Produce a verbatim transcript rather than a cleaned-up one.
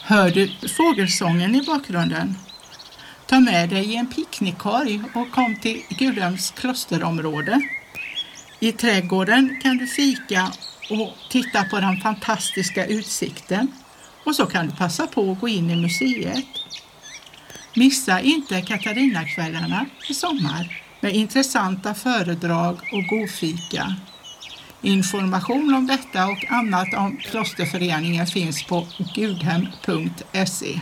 Hör du fågelsången i bakgrunden? Ta med dig en picknickkorg och kom till Gudhems klosterområde. I trädgården kan du fika och titta på den fantastiska utsikten. Och så kan du passa på att gå in i museet. Missa inte Katarinakvällarna i sommar med intressanta föredrag och godfika. Information om detta och annat om klosterföreningen finns på gudhem punkt se.